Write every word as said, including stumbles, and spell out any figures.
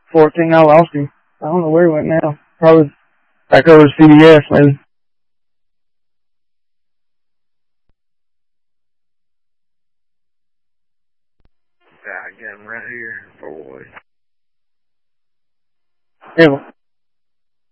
fourteen, I lost him. I don't know where he went now. Probably back over to C B S, maybe. I got him right here. Boy. Yeah.